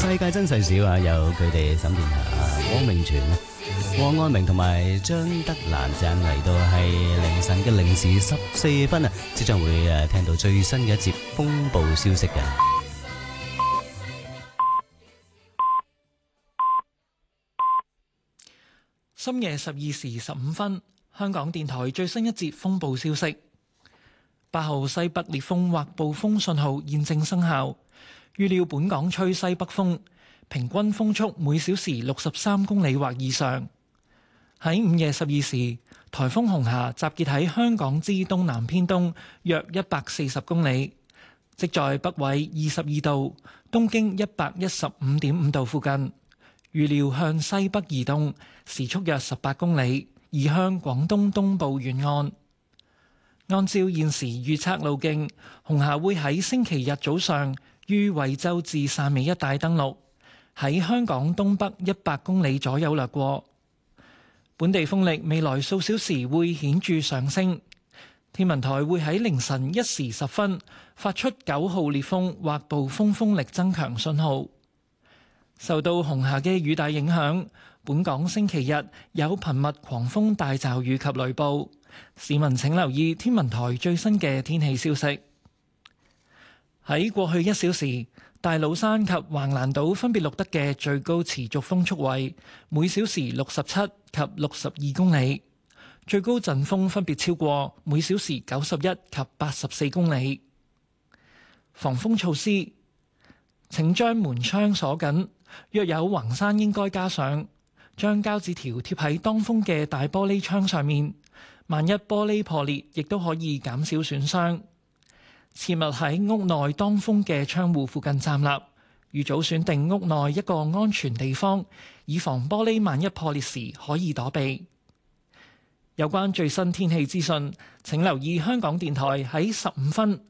世界真細小啊，有佢哋沈殿霞、汪明荃、黃愛明同埋張德蘭，陣嚟到係凌晨嘅0時14分啊，即將會聽到最新嘅一節風暴消息嘅。 深夜12時15分，香港電台最新一節風暴消息。8號西北烈風或暴風信號現正生效，預料本港吹西北風，平均風速每小時63公里或以上。喺午夜12時，颱風紅霞集結喺香港之東南偏東約140公里，即在北緯22度、東經115.5度附近。預料向西北移動，時速約18公里，移向廣東東部沿岸。按照現時預測路徑，紅霞會喺星期日早上於惠州至汕尾一帶登陸，喺香港東北100公里左右掠過。本地風力未來數小時會顯著上升，天文台會喺凌晨1時10分發出9號烈風或暴風風力增強信號。受到紅霞嘅雨帶影響，本港星期日有頻密狂風大驟雨及雷暴，市民請留意天文台最新嘅天氣消息。喺過去1小時，大老山及橫瀾島分別錄得嘅最高持續風速為每小時67及62公里，最高陣風分別超過每小時91及84公里。防風措施：請將門窗鎖緊，若有橫閂應該加上，將膠紙條貼喺當風嘅大玻璃窗上面，萬一玻璃破裂，亦都可以減少損傷。切勿喺屋內當風嘅窗戶附近站立，預早選定屋內一個安全地方，以防玻璃萬一破裂時可以躲避。有關最新天氣資訊，請留意香港電台喺15分、